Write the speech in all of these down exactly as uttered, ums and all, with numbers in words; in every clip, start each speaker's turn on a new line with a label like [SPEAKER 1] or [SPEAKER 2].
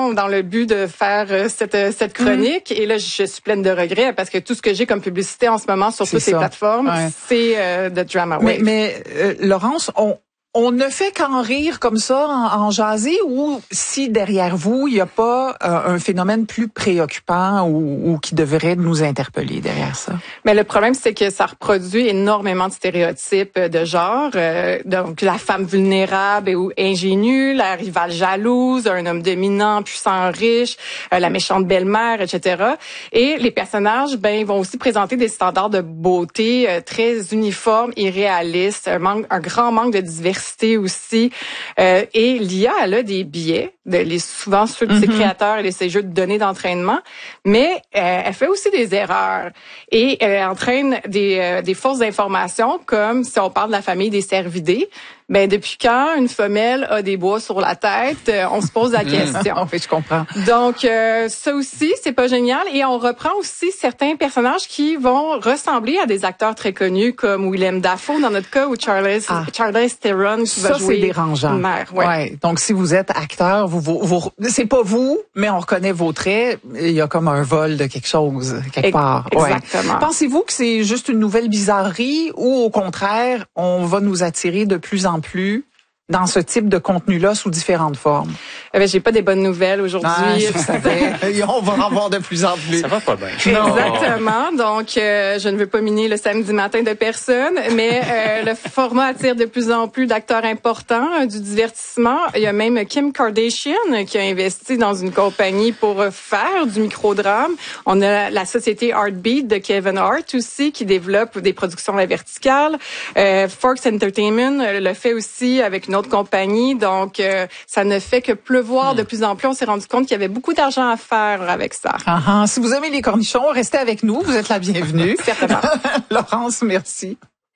[SPEAKER 1] temps dans le but de faire euh, cette cette chronique. Mm. Et là, je suis pleine de regrets parce que tout ce que j'ai comme publicité en ce moment sur c'est toutes ça. Ces plateformes, ouais. c'est euh, de Drama Wave.
[SPEAKER 2] Mais, mais euh, Laurence, on On ne fait qu'en rire comme ça, en, en jaser, ou si derrière vous, il n'y a pas euh, un phénomène plus préoccupant ou, ou qui devrait nous interpeller derrière ça?
[SPEAKER 1] Mais le problème, c'est que ça reproduit énormément de stéréotypes de genre. Euh, donc, la femme vulnérable ou ingénue, la rivale jalouse, un homme dominant, puissant, riche, euh, la méchante belle-mère, et cetera. Et les personnages, ben, vont aussi présenter des standards de beauté euh, très uniformes, irréalistes, un, manque, un grand manque de diversité aussi. Euh, et l'I A, elle a des biais, de, les, souvent ceux de ses mm-hmm. créateurs et de ses jeux de données d'entraînement, mais euh, elle fait aussi des erreurs. Et elle entraîne des, euh, des fausses informations, comme si on parle de la famille des cervidés. Ben depuis quand une femelle a des bois sur la tête, euh, on se pose la question.
[SPEAKER 2] En fait, je comprends.
[SPEAKER 1] Donc euh, ça aussi, c'est pas génial. Et on reprend aussi certains personnages qui vont ressembler à des acteurs très connus, comme Willem Dafoe dans notre cas, ou Charlize ah. Charlize Theron qui
[SPEAKER 2] ça,
[SPEAKER 1] va jouer
[SPEAKER 2] c'est dérangeant.
[SPEAKER 1] Une mère. Ouais.
[SPEAKER 2] ouais. Donc si vous êtes acteur, vous, vous, vous c'est pas vous, mais on reconnaît vos traits. Il y a comme un vol de quelque chose quelque e- part.
[SPEAKER 1] Exactement.
[SPEAKER 2] Ouais. Pensez-vous que c'est juste une nouvelle bizarrerie, ou au contraire, on va nous attirer de plus en plus dans ce type de contenu-là sous différentes formes?
[SPEAKER 1] Eh bien, j'ai pas des bonnes nouvelles aujourd'hui.
[SPEAKER 2] Ah, je savais. On va en voir de plus en plus.
[SPEAKER 3] Ça va pas bien.
[SPEAKER 1] Exactement. Donc, euh, je ne veux pas miner le samedi matin de personne, mais euh, le format attire de plus en plus d'acteurs importants euh, du divertissement. Il y a même Kim Kardashian qui a investi dans une compagnie pour faire du microdrame. On a la société Heartbeat de Kevin Hart aussi qui développe des productions à la verticale. Euh, Fox Entertainment le fait aussi avec une autre compagnie. Donc, euh, ça ne fait que pleuvoir hmm. de plus en plus. On s'est rendu compte qu'il y avait beaucoup d'argent à faire avec ça.
[SPEAKER 2] Ah, ah. Si vous aimez les cornichons, restez avec nous. Vous êtes la bienvenue.
[SPEAKER 1] Certainement.
[SPEAKER 2] Laurence, merci.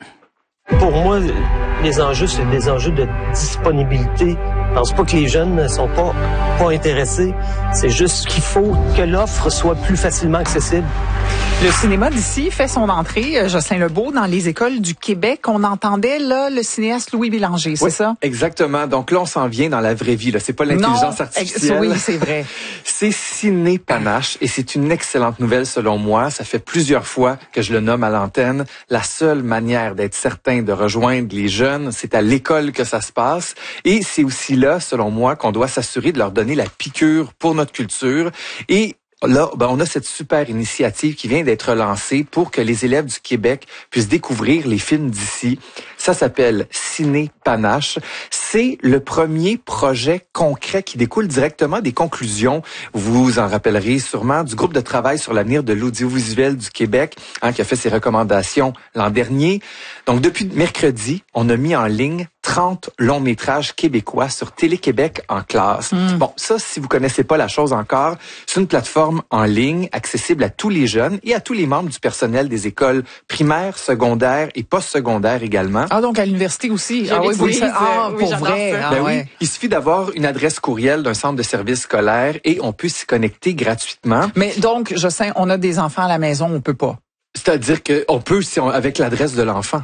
[SPEAKER 4] Pour moi, les enjeux, c'est des enjeux de disponibilité. Je pense pas que les jeunes ne sont pas, pas intéressés. C'est juste qu'il faut que l'offre soit plus facilement accessible.
[SPEAKER 2] Le cinéma d'ici fait son entrée, Jocelyn Lebeau, dans les écoles du Québec. On entendait là le cinéaste Louis Bélanger, c'est
[SPEAKER 5] oui,
[SPEAKER 2] ça?
[SPEAKER 5] Exactement. Donc là, on s'en vient dans la vraie vie. Là, c'est pas l'intelligence
[SPEAKER 2] non,
[SPEAKER 5] artificielle.
[SPEAKER 2] Oui, c'est vrai.
[SPEAKER 5] C'est Ciné Panache et c'est une excellente nouvelle selon moi. Ça fait plusieurs fois que je le nomme à l'antenne. La seule manière d'être certain de rejoindre les jeunes, c'est à l'école que ça se passe. Et c'est aussi là, selon moi, qu'on doit s'assurer de leur donner la piqûre pour notre culture. Et là, ben, on a cette super initiative qui vient d'être lancée pour que les élèves du Québec puissent découvrir les films d'ici. Ça s'appelle Ciné Panache. C'est le premier projet concret qui découle directement des conclusions, vous vous en rappellerez sûrement, du groupe de travail sur l'avenir de l'audiovisuel du Québec, hein, qui a fait ses recommandations l'an dernier. Donc, depuis mercredi, on a mis en ligne trente longs métrages québécois sur Télé-Québec en classe. Mmh. Bon, ça, si vous connaissez pas la chose encore, c'est une plateforme en ligne accessible à tous les jeunes et à tous les membres du personnel des écoles primaires, secondaires et postsecondaires également.
[SPEAKER 2] Ah, donc à l'université aussi.
[SPEAKER 1] Ah oui, oui,
[SPEAKER 2] ah,
[SPEAKER 1] oui,
[SPEAKER 2] pour vrai.
[SPEAKER 1] Ah,
[SPEAKER 5] ben
[SPEAKER 2] ouais.
[SPEAKER 5] oui, il suffit d'avoir une adresse courriel d'un centre de services scolaires et on peut s'y connecter gratuitement.
[SPEAKER 2] Mais donc, je sais, on a des enfants à la maison, on peut pas.
[SPEAKER 5] C'est-à-dire qu'on peut, si on, avec l'adresse de l'enfant.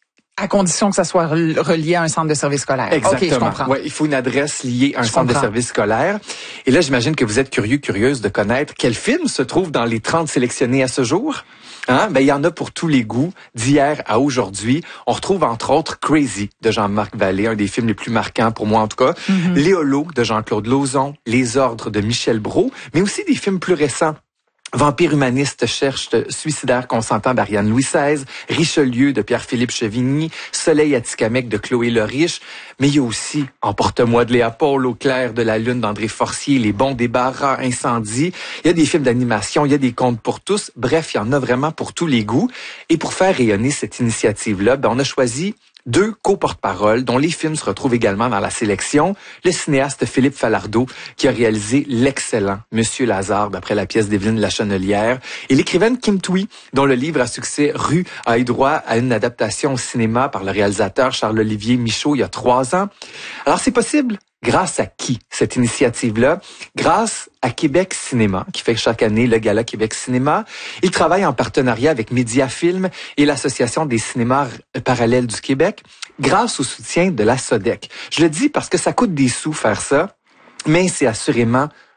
[SPEAKER 2] À condition que ça soit relié à un centre de service scolaire.
[SPEAKER 5] Exactement.
[SPEAKER 2] Okay, je comprends.
[SPEAKER 5] Ouais, il faut une adresse liée à un
[SPEAKER 2] je
[SPEAKER 5] centre
[SPEAKER 2] comprends.
[SPEAKER 5] de service scolaire. Et là, j'imagine que vous êtes curieux, curieuse de connaître quel film se trouve dans les trente sélectionnés à ce jour. Hein? Ben, il y en a pour tous les goûts, d'hier à aujourd'hui. On retrouve entre autres Crazy de Jean-Marc Vallée, un des films les plus marquants pour moi en tout cas. Mm-hmm. Léolo de Jean-Claude Lauzon, Les Ordres de Michel Brault, mais aussi des films plus récents. Vampire humaniste cherche suicidaire consentant d'Ariane Louis seize, Richelieu de Pierre-Philippe Chevigny, Soleil Atikamekw de Chloé Loriche, mais il y a aussi Emporte-moi de Léopold, Au clair de la lune d'André Forcier, Les bons débarras, Incendie. Il y a des films d'animation, il y a des contes pour tous. Bref, il y en a vraiment pour tous les goûts. Et pour faire rayonner cette initiative-là, ben, on a choisi deux co-porte-paroles dont les films se retrouvent également dans la sélection. Le cinéaste Philippe Falardeau, qui a réalisé l'excellent Monsieur Lazare, d'après la pièce d'Evelyne Lachenelière, et l'écrivaine Kim Thuy, dont le livre à succès Rue a eu droit à une adaptation au cinéma par le réalisateur Charles-Olivier Michaud il y a trois ans. Alors c'est possible. Grâce à qui, cette initiative-là? Grâce à Québec Cinéma, qui fait chaque année le Gala Québec Cinéma. Il travaille en partenariat avec Mediafilm et l'Association des cinémas parallèles du Québec, grâce au soutien de la SODEC. Je le dis parce que ça coûte des sous faire ça, mais c'est assurément